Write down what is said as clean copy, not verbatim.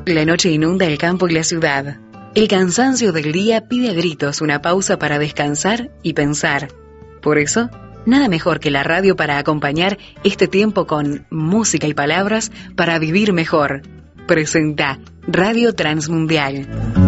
La noche inunda el campo y la ciudad. El cansancio del día pide a gritos una pausa para descansar y pensar. Por eso, nada mejor que la radio para acompañar este tiempo con música y palabras para vivir mejor. Presenta Radio Transmundial.